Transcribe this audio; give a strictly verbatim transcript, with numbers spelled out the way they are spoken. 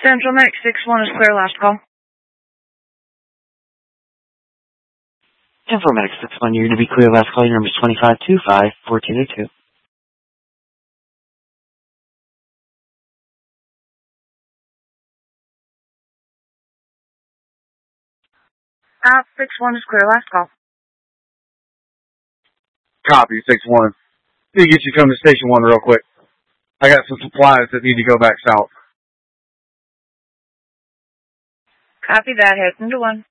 Central Medic six one is clear, last call. Central Medic six one, you're going to be clear, last call. Your number is two five two five, one four two two. Uh, six one is clear, last call. Copy, six one. Need to get you to come to Station one real quick. I got some supplies that need to go back south. Copy that, head into one.